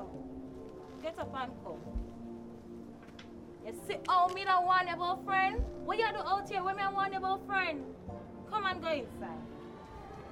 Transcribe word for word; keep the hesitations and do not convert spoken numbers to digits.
now. Get up and come. You see how me don't want your boyfriend? What you do out here when me want your boyfriend? Come and go inside.